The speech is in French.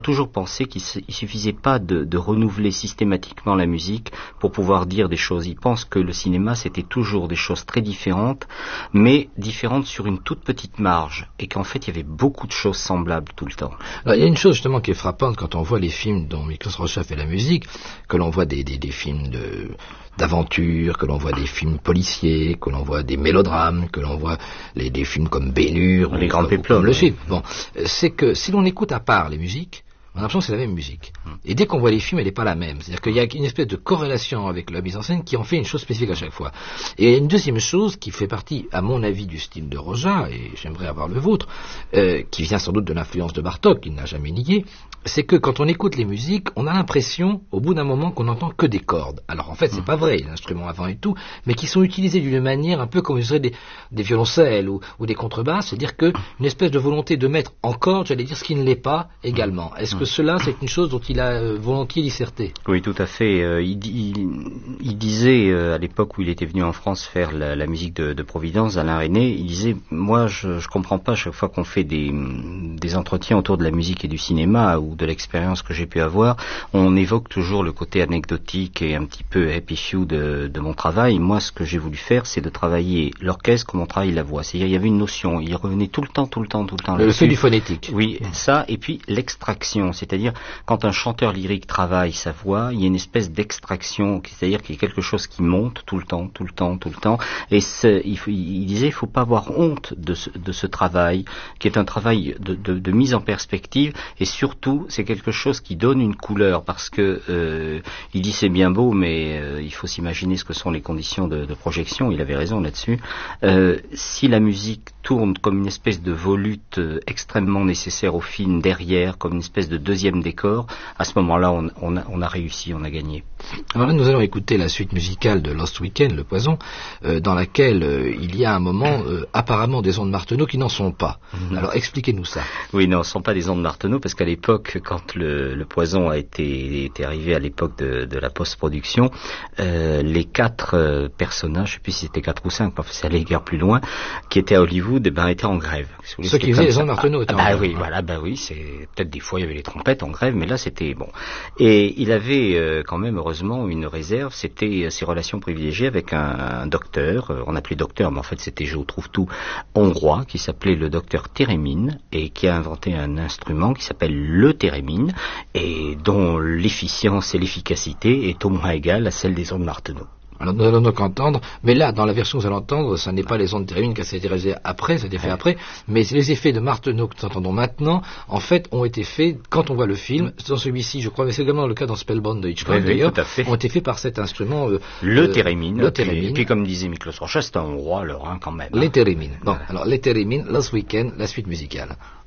Toujours pensé qu'il suffisait pas de renouveler systématiquement la musique pour pouvoir dire des choses. Il pense que le cinéma, c'était toujours des choses très différentes, mais différentes sur une toute petite marge, et qu'en fait, il y avait beaucoup de choses semblables tout le temps. Alors, il y a une chose justement qui est frappante quand on voit les films dont Miklos Rozsa fait la musique, que l'on voit des films d'aventure, que l'on voit des films policiers, que l'on voit des mélodrames, que l'on voit des films comme Ben-Hur, les grands péplums, le film. Bon, c'est que si l'on écoute à part les musiques, on a l'impression que c'est la même musique. Et dès qu'on voit les films, elle n'est pas la même. C'est-à-dire qu'il y a une espèce de corrélation avec la mise en scène qui en fait une chose spécifique à chaque fois. Et il y a une deuxième chose qui fait partie, à mon avis, du style de Rozsa, et j'aimerais avoir le vôtre, qui vient sans doute de l'influence de Bartók, qu'il n'a jamais nié, c'est que quand on écoute les musiques, on a l'impression, au bout d'un moment, qu'on n'entend que des cordes. Alors en fait, c'est pas vrai, les instruments avant et tout, mais qui sont utilisés d'une manière un peu comme ce serait des violoncelles ou des contrebasses, c'est-à-dire qu'une espèce de volonté de mettre en corde, j'allais dire, ce qui ne l'est pas également. Est-ce que cela, c'est une chose dont il a volontiers disserté? Oui, tout à fait. Il disait, à l'époque où il était venu en France faire la musique de Providence, Alain René, il disait, moi, je comprends pas, chaque fois qu'on fait des entretiens autour de la musique et du cinéma, ou de l'expérience que j'ai pu avoir, on évoque toujours le côté anecdotique et un petit peu happy few de mon travail. Moi, ce que j'ai voulu faire, c'est de travailler l'orchestre comme on travaille la voix. C'est-à-dire, il y avait une notion, il revenait tout le temps. Le fait du phonétique. Oui, ça, et puis l'extraction, c'est-à-dire, quand un chanteur lyrique travaille sa voix, il y a une espèce d'extraction, c'est-à-dire qu'il y a quelque chose qui monte tout le temps, et il disait, il faut pas avoir honte de ce travail, qui est un travail de mise en perspective, et surtout, c'est quelque chose qui donne une couleur, parce que, il dit c'est bien beau, mais il faut s'imaginer ce que sont les conditions de projection, il avait raison là-dessus. Si la musique tourne comme une espèce de volute extrêmement nécessaire au film derrière, comme une espèce de deuxième décor, à ce moment-là, on a réussi, on a gagné. Alors là, nous allons écouter la suite musicale de Lost Weekend, Le Poison, dans laquelle il y a un moment apparemment des ondes Martenot qui n'en sont pas. Alors expliquez-nous ça. Oui, non, ce ne sont pas des ondes Martenot, parce qu'à l'époque, quand le Poison a été arrivé à l'époque de la post-production, les 4 personnages, je ne sais plus si c'était 4 ou 5, parce que ça allait guère plus loin, qui étaient à Hollywood, étaient en grève. Ceux qui faisaient les ondes Martenot étaient en grève. Oui, voilà, oui, c'est peut-être des fois il y avait les trompettes en grève, mais là c'était bon. Et il avait quand même heureusement une réserve, c'était ses relations privilégiées avec un docteur, on appelait docteur, mais en fait c'était je trouve tout hongrois, qui s'appelait le docteur Térémine, et qui a inventé un instrument qui s'appelle le Térémine, et dont l'efficience et l'efficacité est au moins égale à celle des ondes Martenot. Alors nous allons donc entendre, mais là, dans la version que vous allez entendre, ça n'est pas les ondes Térémine qui a été réalisé après, ça a été fait après, mais les effets de Martenot que nous entendons maintenant, en fait, ont été faits quand on voit le film, dans celui-ci, je crois, mais c'est également le cas dans Spellbound de Hitchcock, d'ailleurs, ont été faits par cet instrument... le Térémine. Et puis comme disait Miklos Rozsa, c'est un roi, le Rhin quand même. Les Térémines. Bon, alors les Térémines, Last Weekend, la suite musicale.